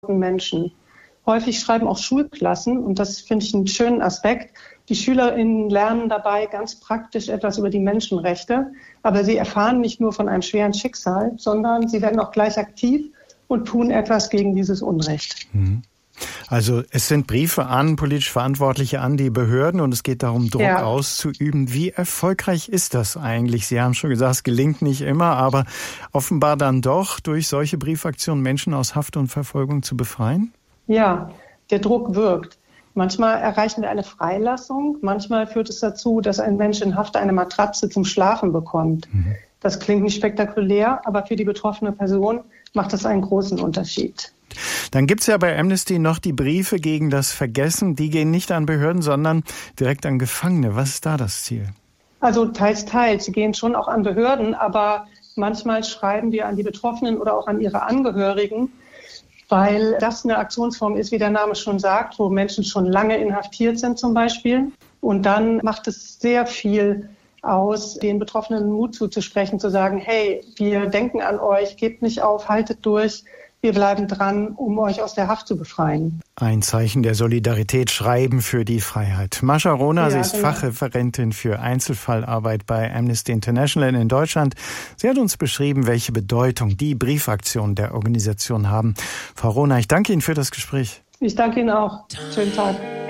Menschen. Häufig schreiben auch Schulklassen und das finde ich einen schönen Aspekt. Die SchülerInnen lernen dabei ganz praktisch etwas über die Menschenrechte, aber sie erfahren nicht nur von einem schweren Schicksal, sondern sie werden auch gleich aktiv und tun etwas gegen dieses Unrecht. Also es sind Briefe an politisch Verantwortliche, an die Behörden und es geht darum, Druck auszuüben. Wie erfolgreich ist das eigentlich? Sie haben schon gesagt, es gelingt nicht immer, aber offenbar dann doch, durch solche Briefaktionen Menschen aus Haft und Verfolgung zu befreien? Ja, der Druck wirkt. Manchmal erreichen wir eine Freilassung, manchmal führt es dazu, dass ein Mensch in Haft eine Matratze zum Schlafen bekommt. Das klingt nicht spektakulär, aber für die betroffene Person macht das einen großen Unterschied. Dann gibt's ja bei Amnesty noch die Briefe gegen das Vergessen. Die gehen nicht an Behörden, sondern direkt an Gefangene. Was ist da das Ziel? Also teils. Sie gehen schon auch an Behörden, aber manchmal schreiben wir an die Betroffenen oder auch an ihre Angehörigen, weil das eine Aktionsform ist, wie der Name schon sagt, wo Menschen schon lange inhaftiert sind zum Beispiel. Und dann macht es sehr viel aus, den Betroffenen Mut zuzusprechen, zu sagen, hey, wir denken an euch, gebt nicht auf, haltet durch. Wir bleiben dran, um euch aus der Haft zu befreien. Ein Zeichen der Solidarität, Schreiben für die Freiheit. Mascha Rohner, sie ist Fachreferentin für Einzelfallarbeit bei Amnesty International in Deutschland. Sie hat uns beschrieben, welche Bedeutung die Briefaktionen der Organisation haben. Frau Rohner, ich danke Ihnen für das Gespräch. Ich danke Ihnen auch. Schönen Tag.